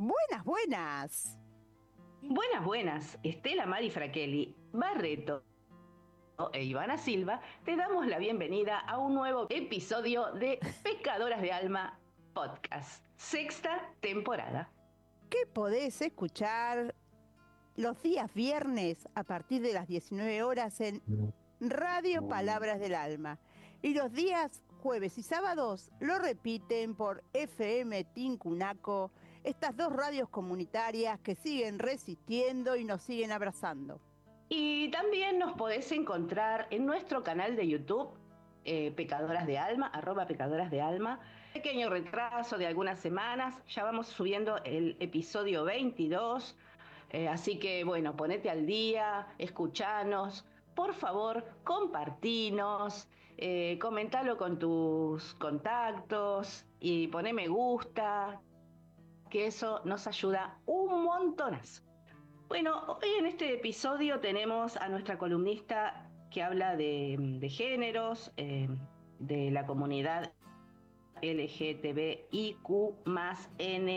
Buenas, buenas. Buenas, buenas. Estela Mari Fraquelli, Barreto e Ivana Silva, te damos la bienvenida a un nuevo episodio de Pecadoras de Alma Podcast, sexta temporada. ¿Qué podés escuchar los días viernes a partir de las 19 horas en Radio Palabras del Alma? Y los días jueves y sábados lo repiten por FM Tincunaco, estas dos radios comunitarias que siguen resistiendo y nos siguen abrazando. Y también nos podés encontrar en nuestro canal de YouTube, Pecadoras de Alma, @Pecadoras de Alma. Pequeño retraso de algunas semanas, ya vamos subiendo el episodio 22, así que bueno, ponete al día, escuchanos, por favor, compartinos, comentalo con tus contactos y poné me gusta, que eso nos ayuda un montonazo. Bueno, hoy en este episodio tenemos a nuestra columnista que habla de géneros, de la comunidad LGTBIQ más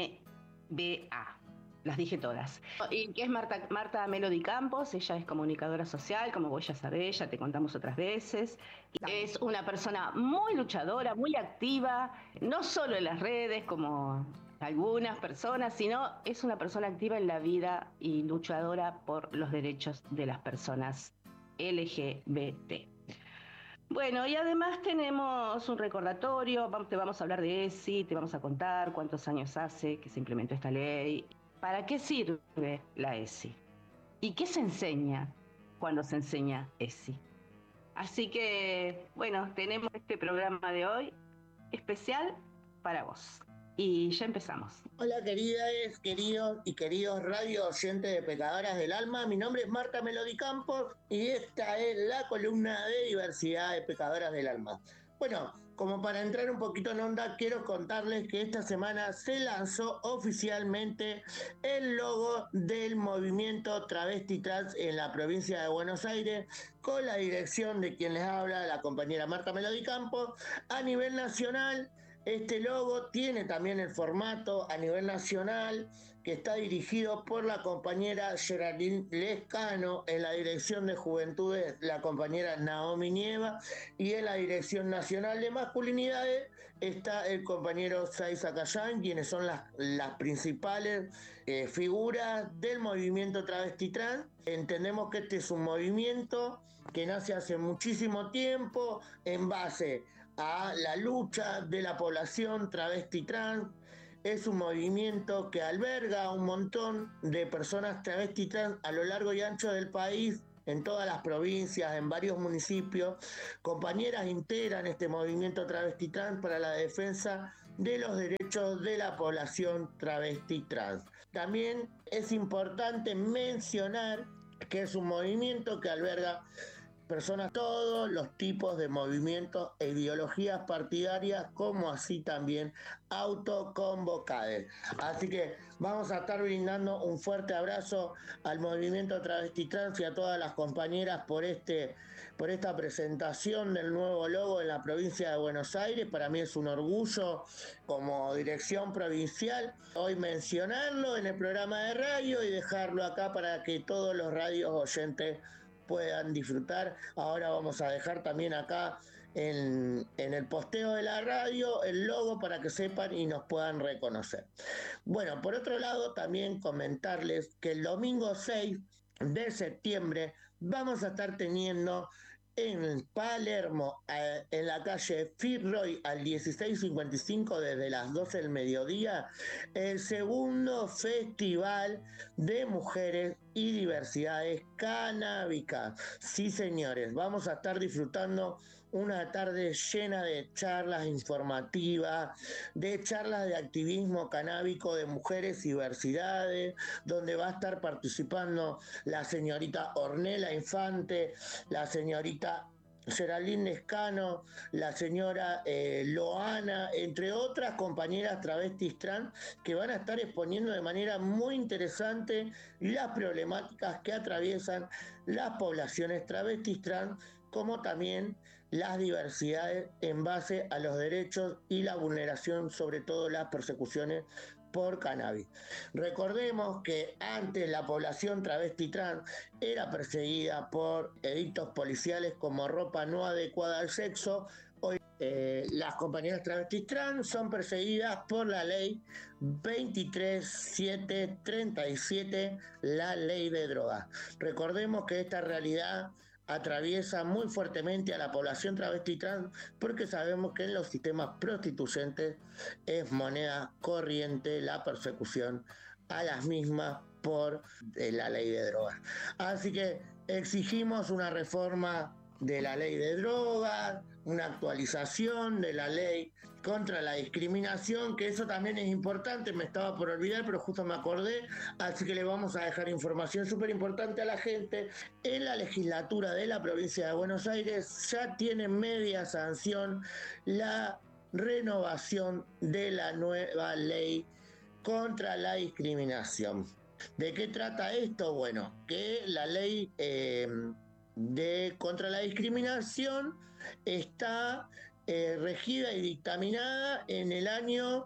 NBA. Las dije todas. Y que es Marta Melody Campos. Ella es comunicadora social, como vos ya sabés, ya te contamos otras veces. Es una persona muy luchadora, muy activa, no solo en las redes como algunas personas, sino es una persona activa en la vida y luchadora por los derechos de las personas LGBT. Bueno, y además tenemos un recordatorio, te vamos a hablar de ESI, te vamos a contar cuántos años hace que se implementó esta ley, para qué sirve la ESI y qué se enseña cuando se enseña ESI. Así que, bueno, tenemos este programa de hoy especial para vos. Y ya empezamos. Hola queridas, queridos y queridos radio oyentes de Pecadoras del Alma. Mi nombre es Marta Melody Campos y esta es la columna de diversidad de Pecadoras del Alma. Bueno, como para entrar un poquito en onda, quiero contarles que esta semana se lanzó oficialmente el logo del movimiento Travesti Trans en la provincia de Buenos Aires, con la dirección de quien les habla, la compañera Marta Melody Campos, a nivel nacional. Este logo tiene también el formato a nivel nacional, que está dirigido por la compañera Geraldine Lescano, en la dirección de Juventudes la compañera Naomi Nieva, y en la dirección nacional de masculinidades está el compañero Saiz Acayán, quienes son las principales figuras del movimiento travesti trans. Entendemos que este es un movimiento que nace hace muchísimo tiempo en base a la lucha de la población travesti trans. Es un movimiento que alberga un montón de personas travesti trans a lo largo y ancho del país, en todas las provincias, en varios municipios. Compañeras integran este movimiento travesti trans para la defensa de los derechos de la población travesti trans. También es importante mencionar que es un movimiento que alberga personas, todos los tipos de movimientos e ideologías partidarias, como así también autoconvocadas. Así que vamos a estar brindando un fuerte abrazo al movimiento Travesti Trans y a todas las compañeras por esta presentación del nuevo logo en la provincia de Buenos Aires. Para mí es un orgullo como dirección provincial hoy mencionarlo en el programa de radio y dejarlo acá para que todos los radios oyentes puedan disfrutar. Ahora vamos a dejar también acá en el posteo de la radio el logo para que sepan y nos puedan reconocer. Bueno, por otro lado, también comentarles que el domingo 6 de septiembre vamos a estar teniendo en Palermo, en la calle Fitzroy al 1655, desde las 12 del mediodía, el segundo festival de mujeres y diversidades canábicas. Sí, señores, vamos a estar disfrutando una tarde llena de charlas informativas, de charlas de activismo canábico de mujeres y diversidades, donde va a estar participando la señorita Ornella Infante, la señorita Geraldine Lescano, la señora Loana, entre otras compañeras travestis trans que van a estar exponiendo de manera muy interesante las problemáticas que atraviesan las poblaciones travestis trans como también las diversidades en base a los derechos y la vulneración, sobre todo las persecuciones por cannabis. Recordemos que antes la población travesti trans era perseguida por edictos policiales como ropa no adecuada al sexo. Hoy las compañeras travestis trans son perseguidas por la ley 23737, la ley de drogas. Recordemos que esta realidad atraviesa muy fuertemente a la población travesti trans porque sabemos que en los sistemas prostituyentes es moneda corriente la persecución a las mismas por la ley de drogas. Así que exigimos una reforma de la ley de drogas, una actualización de la ley contra la discriminación, que eso también es importante, me estaba por olvidar, pero justo me acordé, así que le vamos a dejar información súper importante a la gente. En la legislatura de la provincia de Buenos Aires ya tiene media sanción la renovación de la nueva ley contra la discriminación. ¿De qué trata esto? Bueno, que la ley contra la discriminación está regida y dictaminada en el año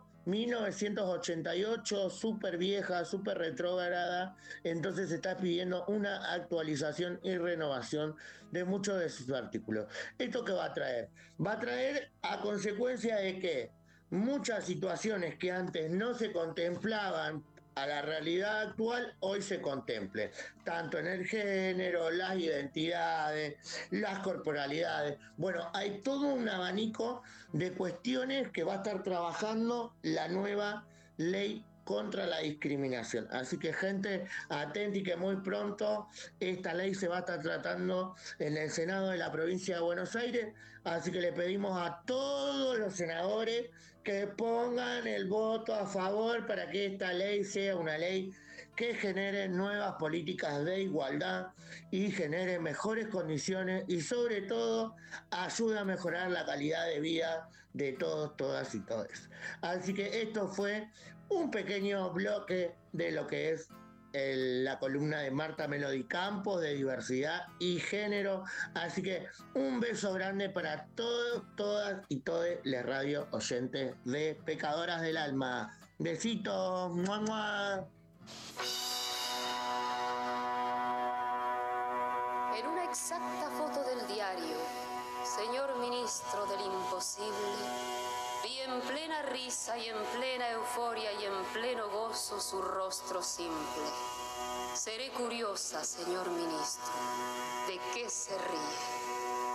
1988, súper vieja, súper retrógrada, entonces se está pidiendo una actualización y renovación de muchos de sus artículos. ¿Esto qué va a traer? Va a traer a consecuencia de que muchas situaciones que antes no se contemplaban a la realidad actual, hoy se contemple, tanto en el género, las identidades, las corporalidades. Bueno, hay todo un abanico de cuestiones que va a estar trabajando la nueva ley contra la discriminación. Así que gente, atenti que muy pronto esta ley se va a estar tratando en el Senado de la provincia de Buenos Aires, así que le pedimos a todos los senadores que pongan el voto a favor para que esta ley sea una ley que genere nuevas políticas de igualdad y genere mejores condiciones y sobre todo ayude a mejorar la calidad de vida de todos, todas y todos. Así que esto fue un pequeño bloque de lo que es la columna de Marta Melody Campos de diversidad y género. Así que un beso grande para todos, todas y todos les radio oyentes de Pecadoras del Alma. Besitos. ¡Mua, mua! En una exacta foto del diario, señor ministro del imposible, vi en plena risa y en plena euforia y en pleno gozo su rostro simple. Seré curiosa, señor ministro, ¿de qué se ríe?